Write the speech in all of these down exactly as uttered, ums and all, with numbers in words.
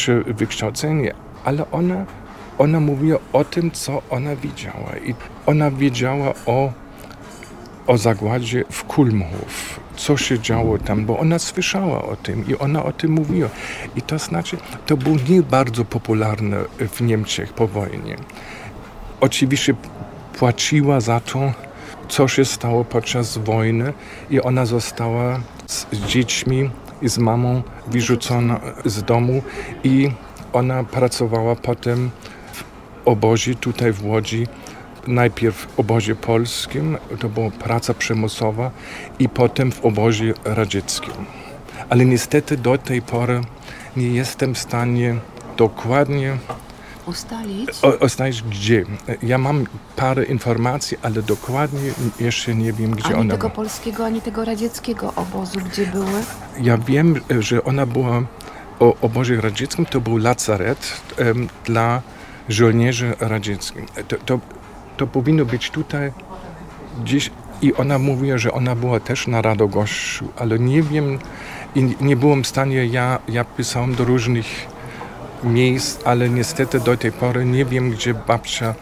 wyższe wykształcenie, ale ona, ona mówiła o tym, co ona widziała. I ona wiedziała o, o zagładzie w Kulmhof, co się działo tam, bo ona słyszała o tym i ona o tym mówiła. I to znaczy, to było nie bardzo popularne w Niemczech po wojnie. Oczywiście płaciła za to, co się stało podczas wojny i ona została z dziećmi i z mamą wyrzucona z domu i ona pracowała potem w obozie tutaj w Łodzi. Najpierw w obozie polskim, to była praca przymusowa i potem w obozie radzieckim. Ale niestety do tej pory nie jestem w stanie dokładnie ustalić, o, ustalić gdzie. Ja mam parę informacji, ale dokładnie jeszcze nie wiem, gdzie ani ona Ani tego była. polskiego, ani tego radzieckiego obozu, gdzie były? Ja wiem, że ona była o obozie radzieckim, to był lazaret um, dla żołnierzy radzieckich. To, to, to powinno być tutaj gdzieś i ona mówiła, że ona była też na Radogoszczu, ale nie wiem i nie byłem w stanie, ja, ja pisałem do różnych miejsc, ale niestety do tej pory nie wiem, gdzie babcia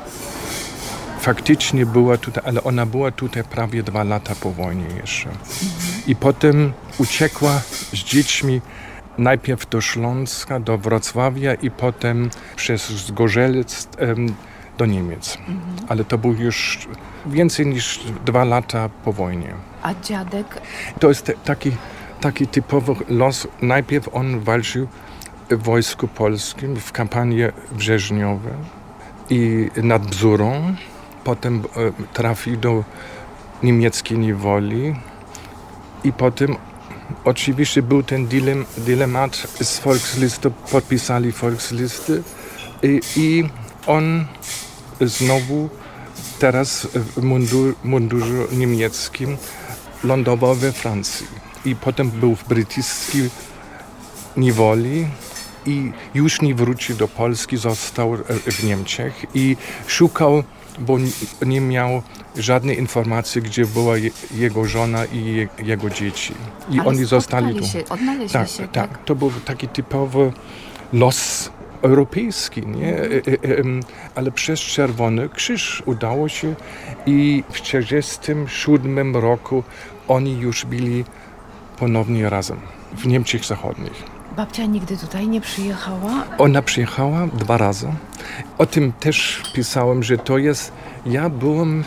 faktycznie była tutaj, ale ona była tutaj prawie dwa lata po wojnie jeszcze. Mhm. I potem uciekła z dziećmi najpierw do Śląska, do Wrocławia i potem przez Zgorzelec um, do Niemiec. Mhm. Ale to było już więcej niż dwa lata po wojnie. A dziadek? To jest te, taki, taki typowy los. Najpierw on walczył w Wojsku Polskim w kampanii wrześniowej i nad Bzurą. Potem e, trafił do niemieckiej niewoli i potem oczywiście był ten dilem, dylemat z Volkslistą, podpisali Volkslisty i, i on znowu teraz w mundur, mundurze niemieckim lądował we Francji i potem był w brytyjskiej niewoli i już nie wrócił do Polski, został w Niemczech i szukał, bo nie miał żadnej informacji, gdzie była jego żona i je, jego dzieci. I ale oni zostali tu. Się, odnaleźli tak, się, tak, tak? To był taki typowy los europejski, nie? Ale przez Czerwony Krzyż udało się i w czterdziestym siódmym roku oni już byli ponownie razem w Niemczech Zachodnich. Babcia nigdy tutaj nie przyjechała? Ona przyjechała dwa razy. O tym też pisałem, że to jest... Ja byłem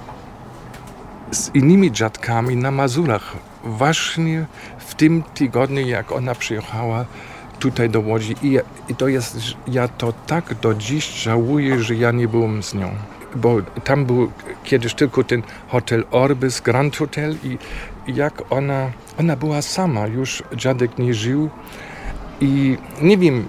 z innymi dziadkami na Mazurach. Właśnie w tym tygodniu, jak ona przyjechała tutaj do Łodzi. I, i to jest... Ja to tak do dziś żałuję, że ja nie byłem z nią. Bo tam był kiedyś tylko ten hotel Orbis, Grand Hotel i jak ona... Ona była sama, już dziadek nie żył. I nie wiem,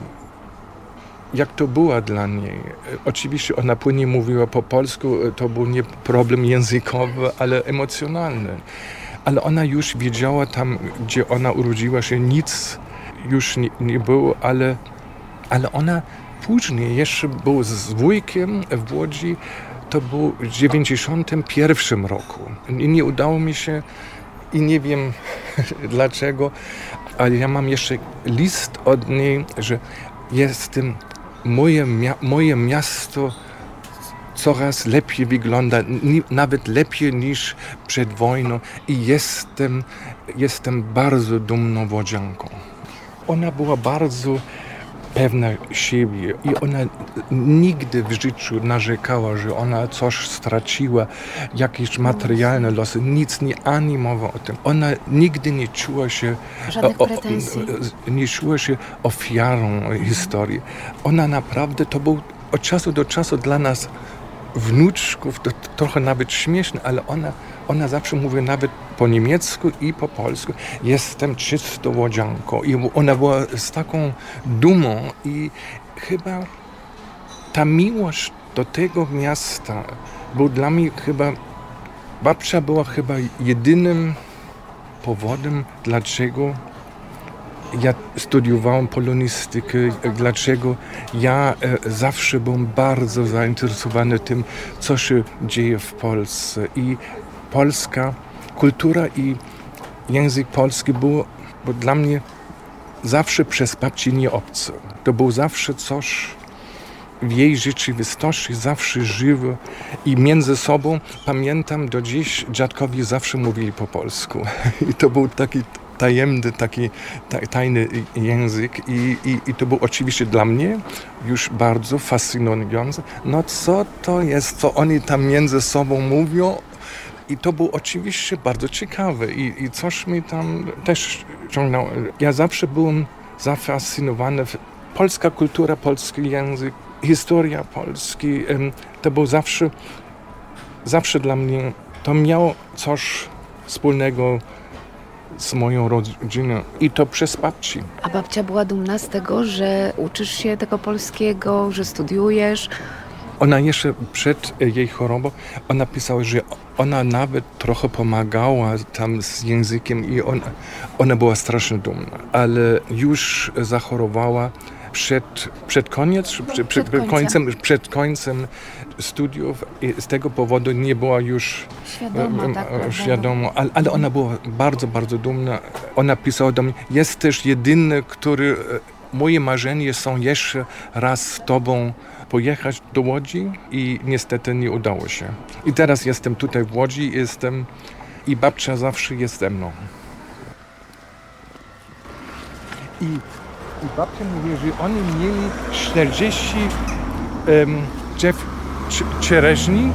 jak to było dla niej. Oczywiście ona płynnie mówiła po polsku, to był nie problem językowy, ale emocjonalny. Ale ona już wiedziała tam, gdzie ona urodziła się, nic już nie, nie było, ale, ale ona później jeszcze była z wujkiem w Łodzi, to było w dziewięćdziesiątym pierwszym roku. I nie udało mi się, i nie wiem dlaczego, ale ja mam jeszcze list od niej, że jestem, moje, mia- moje miasto coraz lepiej wygląda, ni- nawet lepiej niż przed wojną i jestem, jestem bardzo dumną Łodzianką. Ona była bardzo pewna siebie i ona nigdy w życiu narzekała, że ona coś straciła, jakieś materialne losy, nic, nie ani mowa o tym. Ona nigdy nie czuła się, żadnych pretensji. O, nie czuła się ofiarą historii. Ona naprawdę, to był od czasu do czasu dla nas wnuczków, to trochę nawet śmieszne, ale ona, ona zawsze mówi nawet po niemiecku i po polsku, jestem czysto Łodzianką. I ona była z taką dumą i chyba ta miłość do tego miasta, bo dla mnie chyba, babcia była chyba jedynym powodem, dlaczego ja studiowałem polonistykę, dlaczego ja e, zawsze byłem bardzo zainteresowany tym, co się dzieje w Polsce. I polska kultura i język polski było, bo dla mnie zawsze przez babci nie obce. To był zawsze coś w jej rzeczywistości, zawsze żywo i między sobą, pamiętam do dziś, dziadkowie zawsze mówili po polsku. I to był taki tajemny, taki tajny język i, i, i to był oczywiście dla mnie już bardzo fascynujące. No co to jest, co oni tam między sobą mówią? I to było oczywiście bardzo ciekawe i, i coś mi tam też ciągnęło. Ja zawsze byłem zafascynowany. Polska kultura, polski język, historia Polski, to było zawsze, zawsze dla mnie, to miało coś wspólnego z moją rodziną i to przez babci. A babcia była dumna z tego, że uczysz się tego polskiego, że studiujesz? Ona jeszcze przed jej chorobą, ona pisała, że ona nawet trochę pomagała tam z językiem i ona, ona była strasznie dumna, ale już zachorowała przed, przed, koniec, przed, przed, przed, końcem, przed końcem studiów i z tego powodu nie była już świadoma, tak, świadoma ale, ale ona była bardzo, bardzo dumna. Ona pisała do mnie, jesteś jedyny, który, moje marzenia są jeszcze raz z tobą pojechać do Łodzi i niestety nie udało się. I teraz jestem tutaj w Łodzi jestem, i babcia zawsze jest ze mną. I, i babcia mówi, że oni mieli czterdzieści um, drzew czereśni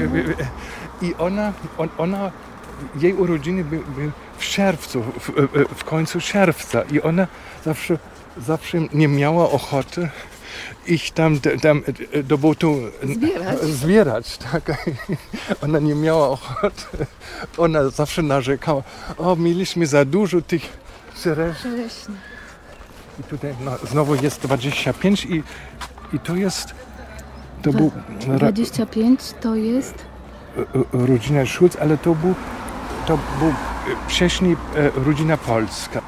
i ona, on, ona jej urodziny były by w czerwcu, w, w końcu czerwca i ona zawsze, zawsze nie miała ochoty ich tam, tam do botu zbierać. zbierać tak. Ona nie miała ochoty. Ona zawsze narzekała, o, mieliśmy za dużo tych czereśni. I tutaj no, znowu jest dwadzieścia pięć i, i to jest... To był, dwadzieścia pięć to jest? Rodzina Schulz, ale to był, to był wcześniej rodzina polska.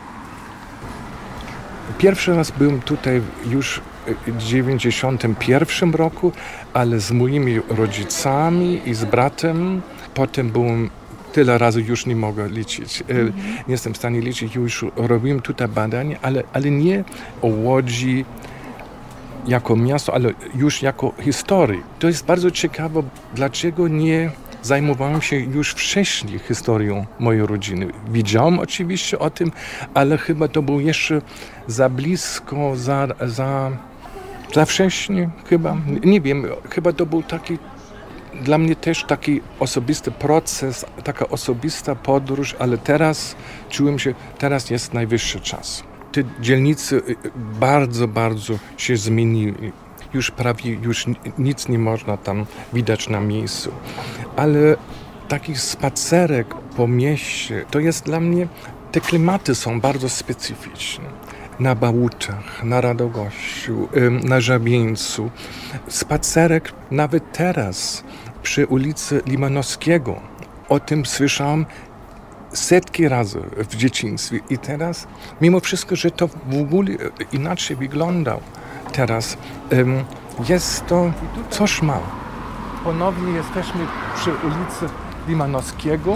Pierwszy raz byłem tutaj już w dziewięćdziesiątym pierwszym roku, ale z moimi rodzicami i z bratem. Potem byłem tyle razy, już nie mogę liczyć. Mm-hmm. Nie jestem w stanie liczyć, już robiłem tutaj badania, ale, ale nie o Łodzi jako miasto, ale już jako historii. To jest bardzo ciekawe, dlaczego nie zajmowałem się już wcześniej historią mojej rodziny. Wiedziałem oczywiście o tym, ale chyba to było jeszcze za blisko, za, za, za wcześnie chyba. Nie wiem, chyba to był taki dla mnie też taki osobisty proces, taka osobista podróż, ale teraz czułem się, teraz jest najwyższy czas. Te dzielnice bardzo, bardzo się zmieniły. Już prawie już nic nie można tam widać na miejscu. Ale taki spacerek po mieście, to jest dla mnie, te klimaty są bardzo specyficzne. Na Bałutach, na Radogościu, na Żabieńcu. Spacerek nawet teraz przy ulicy Limanowskiego. O tym słyszałem setki razy w dzieciństwie i teraz, mimo wszystko, że to w ogóle inaczej wygląda teraz, jest to coś ma. Ponownie jesteśmy przy ulicy Limanowskiego.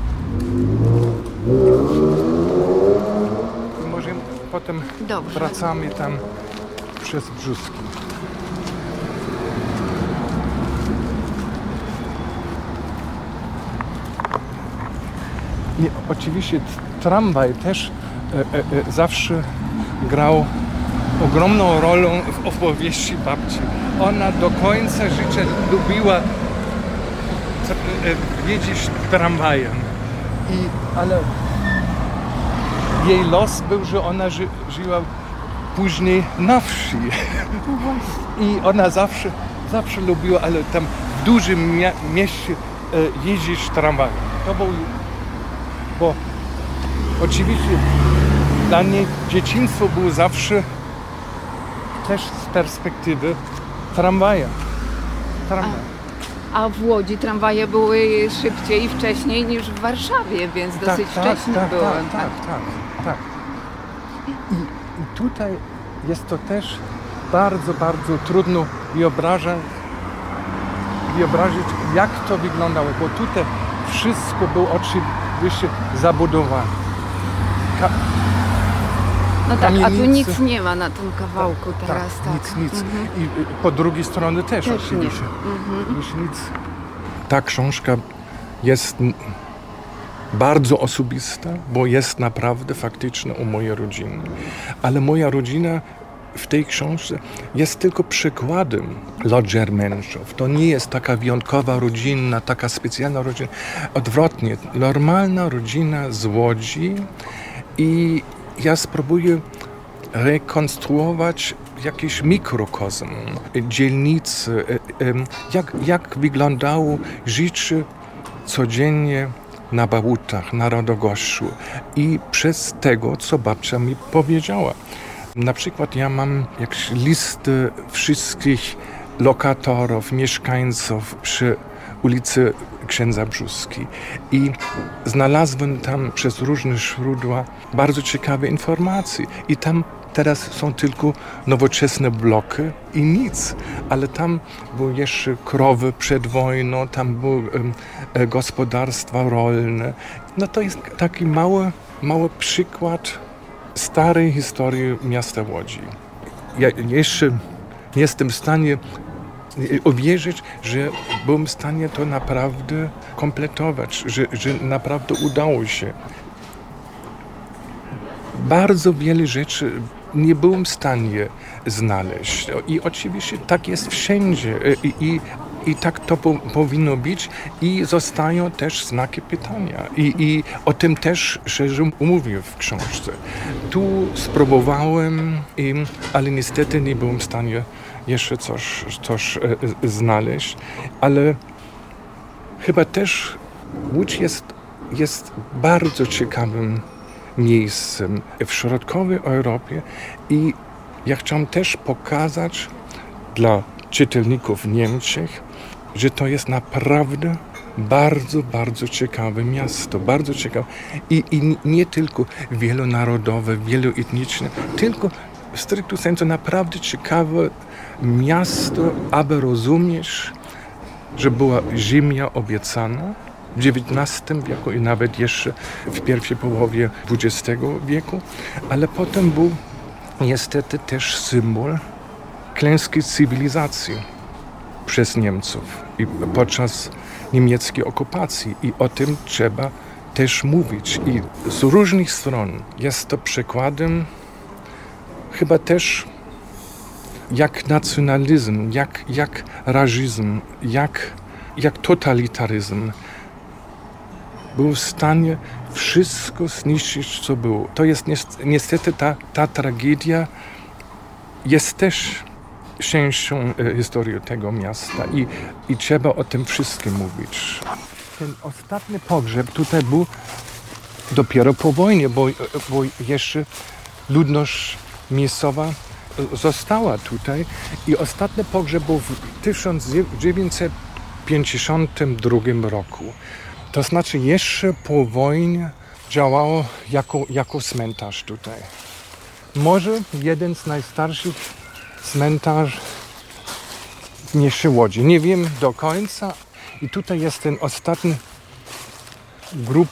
I może potem Dobrze. wracamy tam przez Brzuski. Nie, oczywiście tramwaj też e, e, zawsze grał ogromną rolę w opowieści babci. Ona do końca życia lubiła e, e, jeździć tramwajem. I, ale jej los był, że ona ży, żyła później na wsi. I ona zawsze, zawsze lubiła, ale tam w dużym mia- mieście e, jeździć tramwajem. To był Bo oczywiście dla niej dzieciństwo było zawsze też z perspektywy tramwaja. Tramwaj. A, a w Łodzi tramwaje były szybciej i wcześniej niż w Warszawie, więc tak, dosyć tak, wcześnie tak, było. Tak, tak, tak, tak. I, I tutaj jest to też bardzo, bardzo trudno wyobrażać, wyobrazić, jak to wyglądało, bo tutaj wszystko było oczywiście wyście zabudowane. Ka- No tak, a tu kamienice. nic nie ma na tym kawałku teraz, tak. Nic, nic. Mhm. I y, po drugiej stronie też, Też oczywiście. nie. Mhm. Już nic. Ta książka jest m- bardzo osobista, bo jest naprawdę faktyczna o mojej rodzinie. Ale moja rodzina w tej książce jest tylko przykładem Lodgermenszów. To nie jest taka wyjątkowa rodzina, taka specjalna rodzina. Odwrotnie, normalna rodzina z Łodzi i ja spróbuję rekonstruować jakiś mikrokosm dzielnicy, jak, jak wyglądało życie codziennie na Bałutach, na Radogoszczu i przez tego, co babcia mi powiedziała. Na przykład ja mam jakieś listy wszystkich lokatorów, mieszkańców przy ulicy Księdza Brzózki i znalazłem tam przez różne źródła bardzo ciekawe informacje i tam teraz są tylko nowoczesne bloki i nic, ale tam były jeszcze krowy przed wojną, tam były e, gospodarstwa rolne. No to jest taki mały, mały przykład starej historii miasta Łodzi. Ja jeszcze nie jestem w stanie uwierzyć, że byłem w stanie to naprawdę kompletować, że, że naprawdę udało się. Bardzo wiele rzeczy nie byłem w stanie znaleźć. I oczywiście tak jest wszędzie. I, i, i tak to po, powinno być. I zostają też znaki pytania. I, i o tym też szerzej mówię w książce. Tu spróbowałem, i, ale niestety nie byłem w stanie jeszcze coś, coś e, znaleźć. Ale chyba też Łódź jest, jest bardzo ciekawym miejscem w środkowej Europie i ja chciałem też pokazać dla czytelników Niemczech, że to jest naprawdę bardzo, bardzo ciekawe miasto, bardzo ciekawe i, i nie tylko wielonarodowe, wieloetniczne, tylko w stricte sensu naprawdę ciekawe miasto, aby rozumieć, że była ziemia obiecana w dziewiętnastym wieku i nawet jeszcze w pierwszej połowie dwudziestego wieku, ale potem był niestety też symbol klęski cywilizacji przez Niemców i podczas niemieckiej okupacji i o tym trzeba też mówić i z różnych stron jest to przykładem chyba też jak nacjonalizm, jak, jak rasizm, jak, jak totalitaryzm był w stanie wszystko zniszczyć, co było. To jest niestety ta, ta tragedia jest też częścią historii tego miasta i, i trzeba o tym wszystkim mówić. Ten ostatni pogrzeb tutaj był dopiero po wojnie, bo, bo jeszcze ludność miejscowa została tutaj i ostatni pogrzeb był w tysiąc dziewięćset pięćdziesiątym drugim roku. To znaczy jeszcze po wojnie działało jako, jako cmentarz tutaj. Może jeden z najstarszych cmentarzy w mieście Łodzi. Nie wiem do końca. I tutaj jest ten ostatni grób.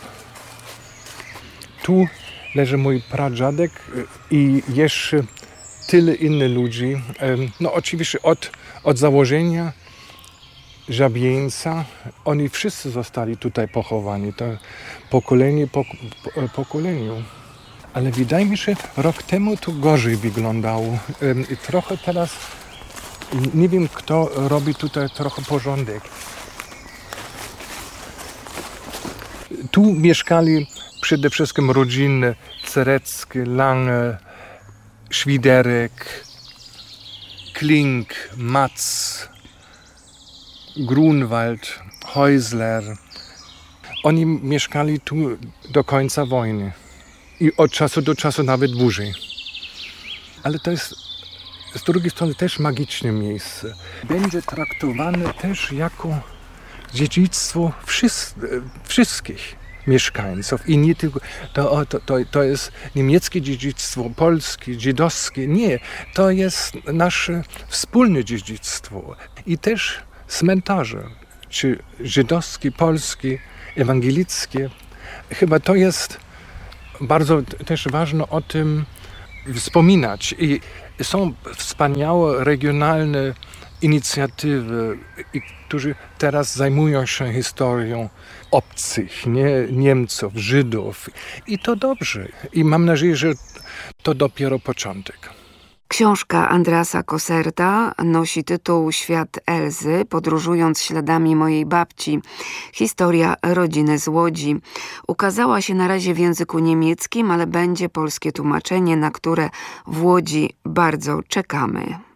Tu leży mój pradziadek i jeszcze tyle innych ludzi. No oczywiście od, od założenia Żabieńca, oni wszyscy zostali tutaj pochowani, to pokolenie po, po pokoleniu. Ale wydaje mi się, rok temu to gorzej wyglądało. I trochę teraz, nie wiem kto robi tutaj trochę porządek. Tu mieszkali przede wszystkim rodziny Cereckie, Lange, Świderek, Klink, Matz, Grunwald, Häusler. Oni mieszkali tu do końca wojny i od czasu do czasu nawet dłużej. Ale to jest z drugiej strony też magiczne miejsce. Będzie traktowane też jako dziedzictwo wszystkich mieszkańców i nie tylko, to, to, to, to jest niemieckie dziedzictwo, polskie, żydowskie, nie, to jest nasze wspólne dziedzictwo i też cmentarze, czy żydowskie, polskie, ewangelickie. Chyba to jest bardzo też ważne o tym wspominać. I są wspaniałe regionalne inicjatywy, którzy teraz zajmują się historią obcych, nie? Niemców, Żydów. I to dobrze. I mam nadzieję, że to dopiero początek. Książka Andreasa Coserta nosi tytuł Świat Elzy, podróżując śladami mojej babci. Historia rodziny z Łodzi. Ukazała się na razie w języku niemieckim, ale będzie polskie tłumaczenie, na które w Łodzi bardzo czekamy.